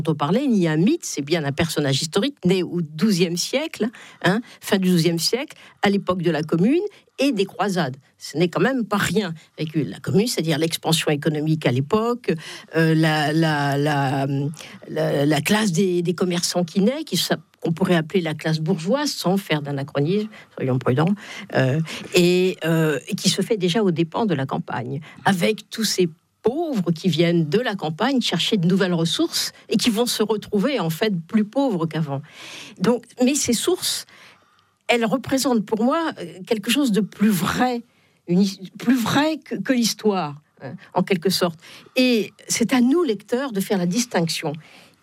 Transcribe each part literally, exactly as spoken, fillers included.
on parlait, ni un mythe, c'est bien un personnage historique né au douzième siècle, hein, fin du douzième siècle, à l'époque de la Commune et des croisades. Ce n'est quand même pas rien. Avec la Commune, c'est-à-dire l'expansion économique à l'époque, euh, la, la, la, la, la classe des, des commerçants qui naît, qui qu'on pourrait appeler la classe bourgeoise, sans faire d'anachronisme, soyons prudents, euh, et, euh, et qui se fait déjà aux dépens de la campagne, avec tous ces pauvres qui viennent de la campagne chercher de nouvelles ressources et qui vont se retrouver en fait plus pauvres qu'avant. Donc, mais ces sources, elles représentent pour moi quelque chose de plus vrai, une, plus vrai que, que l'histoire, hein, en quelque sorte. Et c'est à nous, lecteurs, de faire la distinction.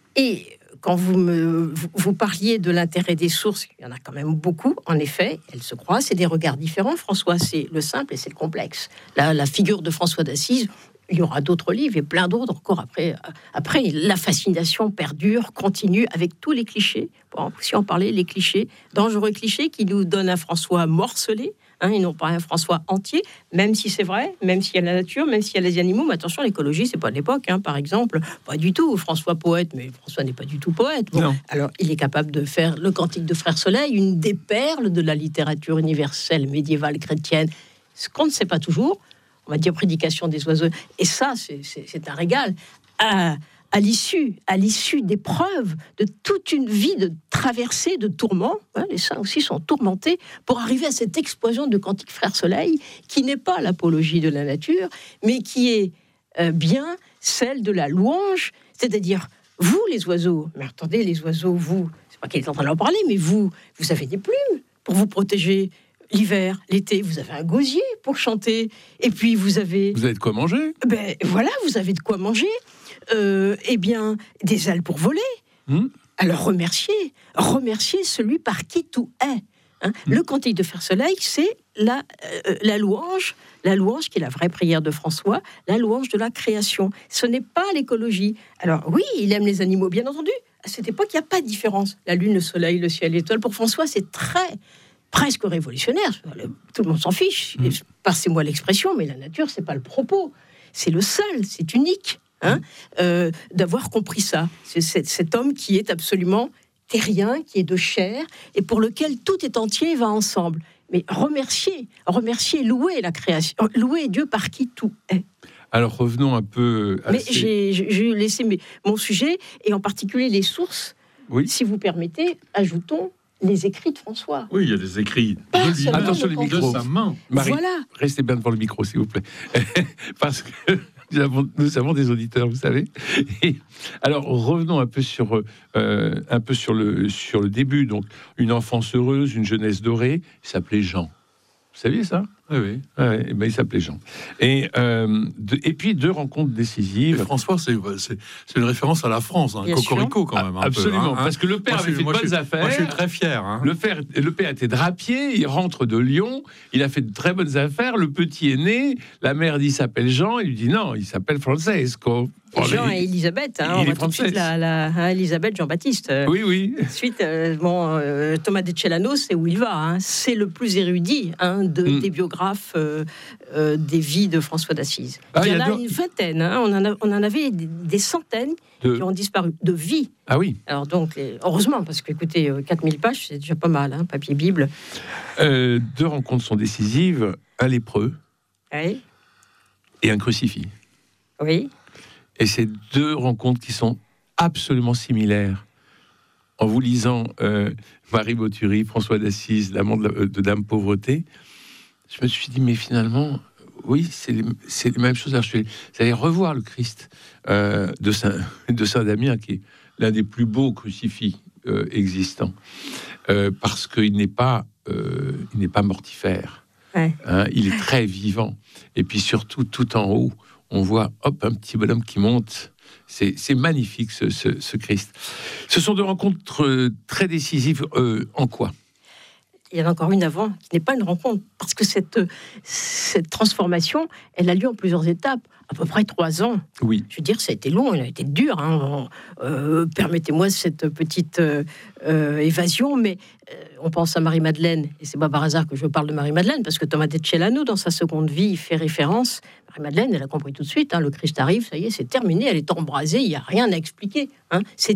Et quand vous, me, vous, vous parliez de l'intérêt des sources, il y en a quand même beaucoup, en effet, elles se croisent, c'est des regards différents. François, c'est le simple et c'est le complexe. La, la figure de François d'Assise, il y aura d'autres livres et plein d'autres encore après. Après, la fascination perdure, continue avec tous les clichés. Bon, si on parlait, les clichés, dangereux clichés qui nous donnent un François morcelé, hein, et non pas un François entier, même si c'est vrai, même s'il y a la nature, même s'il y a les animaux. Mais attention, l'écologie, c'est pas de l'époque, hein, par exemple. Pas du tout. François poète, mais François n'est pas du tout poète. Bon, alors, il est capable de faire le Cantique de Frère Soleil, une des perles de la littérature universelle médiévale chrétienne. Ce qu'on ne sait pas toujours, on va dire prédication des oiseaux. Et ça, c'est, c'est, c'est un régal. À, à l'issue, à l'issue d'épreuves, de toute une vie de traversée, de tourments, hein, les saints aussi sont tourmentés, pour arriver à cette explosion de Cantique Frère Soleil, qui n'est pas l'apologie de la nature, mais qui est euh, bien celle de la louange, c'est-à-dire, vous, les oiseaux, mais attendez, les oiseaux, vous, c'est pas qu'il est en train d'en parler, mais vous, vous avez des plumes pour vous protéger. L'hiver, l'été, vous avez un gosier pour chanter. Et puis, vous avez... Vous avez de quoi manger ? Ben voilà, vous avez de quoi manger. Euh, eh bien, des ailes pour voler. Mmh. Alors, remerciez. Remerciez celui par qui tout est. Hein. Mmh. Le Cantique de Frère Soleil, c'est la, euh, la louange, la louange qui est la vraie prière de François, la louange de la création. Ce n'est pas l'écologie. Alors, oui, il aime les animaux, bien entendu. À cette époque, il n'y a pas de différence. La lune, le soleil, le ciel, l'étoile. Pour François, c'est très... presque révolutionnaire, tout le monde s'en fiche, mmh. passez-moi l'expression, mais la nature, c'est pas le propos, c'est le seul, c'est unique, hein, mmh. euh, d'avoir compris ça. C'est cet, cet homme qui est absolument terrien, qui est de chair, et pour lequel tout est entier va ensemble. Mais remercier, remercier, louer la création, louer Dieu par qui tout est. Alors revenons un peu à Mais ces... j'ai, j'ai laissé mes, mon sujet, et en particulier les sources, oui. Si vous permettez, ajoutons les écrits de François. Oui, il y a des écrits de lui. Attention les micros. De sa main. Marie, voilà. Restez bien devant le micro, s'il vous plaît. Parce que nous avons, nous avons des auditeurs, vous savez. Et alors, revenons un peu sur, euh, un peu sur le, sur le début. Donc, une enfance heureuse, une jeunesse dorée. Il s'appelait Jean. Vous saviez ça ? Oui, oui. Ouais, ben il s'appelait Jean. Et, euh, de, et puis deux rencontres décisives. Et François, c'est, c'est, c'est une référence à la France, hein, Cocorico quand même. Un Absolument, peu, hein, parce que le père moi, avait fait de bonnes suis, affaires. Moi, je suis très fier. Hein. Le père, le père était drapier, il rentre de Lyon, il a fait de très bonnes affaires. Le petit est né, la mère dit il s'appelle Jean, il lui dit non, il s'appelle Francesco. Jean et Elisabeth, hein, on va tout de suite la, la, la Elisabeth Jean-Baptiste. Oui, oui. Ensuite, euh, bon, euh, Thomas de Celano, c'est où il va. Hein, c'est le plus érudit hein, de, mm. des biographes euh, euh, des vies de François d'Assise. Ah, il y en a, a une vingtaine. Hein, on, en a, on en avait des, des centaines de... qui ont disparu de vie. Ah oui. Alors donc, les... heureusement, parce que écoutez, quatre mille pages, c'est déjà pas mal, hein, papier Bible. Euh, deux rencontres sont décisives. Un lépreux oui. et un crucifix. Oui. Et ces deux rencontres qui sont absolument similaires. En vous lisant euh, Marie Bottury, François d'Assise, l'amant de, la, de Dame Pauvreté, je me suis dit, mais finalement, oui, c'est les, c'est les mêmes choses. Alors, je suis allé revoir le Christ euh, de, Saint, de Saint-Damien, qui est l'un des plus beaux crucifix euh, existants, euh, parce qu'il n'est pas, euh, il n'est pas mortifère. Ouais. Hein, il est très vivant. Et puis surtout, tout en haut, on voit, hop, un petit bonhomme qui monte. C'est, c'est magnifique, ce, ce, ce Christ. Ce sont deux rencontres euh, très décisives. Euh, en quoi ? Il y en a encore une avant, qui n'est pas une rencontre, parce que cette, cette transformation, elle a lieu en plusieurs étapes. À peu près trois ans. Oui. Je veux dire, ça a été long, il a été dur. Hein. Euh, permettez-moi cette petite euh, euh, évasion, mais euh, on pense à Marie-Madeleine, et c'est pas par hasard que je parle de Marie-Madeleine, parce que Thomas de Celano, dans sa seconde vie, il fait référence. Marie-Madeleine, elle a compris tout de suite, hein, le Christ arrive, ça y est, c'est terminé, elle est embrasée, il n'y a rien à expliquer. Hein. C'est